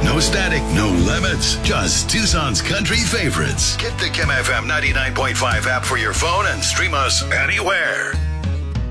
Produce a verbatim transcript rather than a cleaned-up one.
No static, no limits. Just Tucson's country favorites. Get the Kim F M ninety-nine point five app for your phone and stream us anywhere.